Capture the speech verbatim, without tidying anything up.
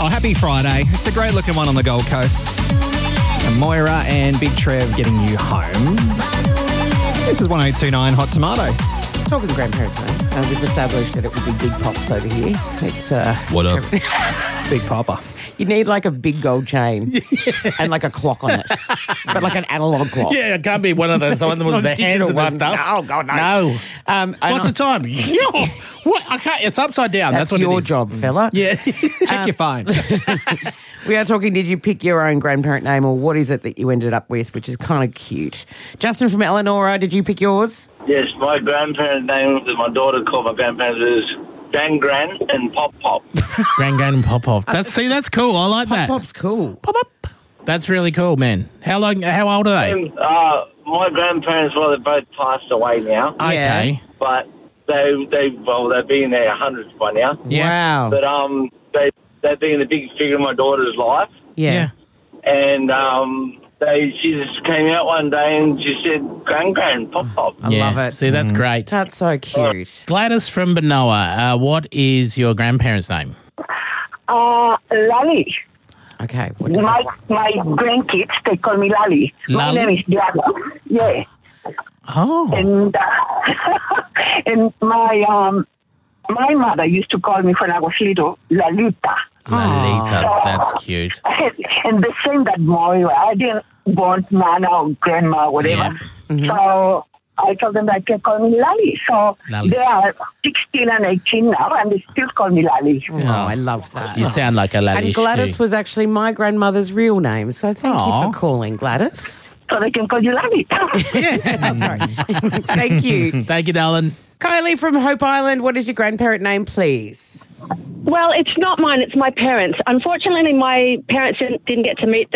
Oh, happy Friday. It's a great looking one on the Gold Coast. And Moira and Big Trev getting you home. This is one oh two point nine Hot Tomato. Talking to grandparents, mate. Uh, we've established that it would be Big Pops over here. It's uh, What up? Big Papa. You need like a big gold chain and like a clock on it, but like an analog clock. Yeah, it can't be one of those one with Not the a hands digital and the one. stuff. No, God, no. No. Um, and What's I- the time? Yo, what? I can't. It's upside down. That's, That's, what your it is. job, fella. Yeah. Check your phone. We are talking, did you pick your own grandparent name or what is it that you ended up with, which is kind of cute. Justin from Eleanor, did you pick yours? Yes, my grandparents' name that my daughter called my grandparents is Gran Gran and Pop Pop. Gran Gran and Pop Pop. That's see, that's cool. I like that. Pop's cool. Pop Pop. That's really cool, man. How long? How old are they? And, uh, my grandparents, well, they both passed away now, Okay. but they, they, well, they've been in their hundreds by now. Yeah. Wow. But um, they, they've been a big figure in my daughter's life, Yeah. and um, they, she just came out one day and she said, Gran Gran, Pop Pop. I Yeah. love it. See, that's great. That's so cute. Gladys from Benoa, uh, what is your grandparents' name? Uh, Lali. Okay. What does My that- my grandkids, they call me Lali. My Lali? name is Gladys. Yeah. Oh. And uh, and my um my mother used to call me when I was little Lalita. Lalita. That's cute. And the same that Moira. I didn't want Nana or Grandma or whatever. Yeah. So I told them that they call me Lali. So Lali. they are sixteen and eighteen now, and they still call me Lali. Oh, I love that. You sound like a Lalish And Gladys too. was actually my grandmother's real name, so thank Aw. you for calling, Gladys. So they can call you Lali. I'm sorry. Thank you. Thank you, darling. Kylie from Hope Island, what is your grandparent name, please? Well, it's not mine, it's my parents. Unfortunately, my parents didn't, didn't get to meet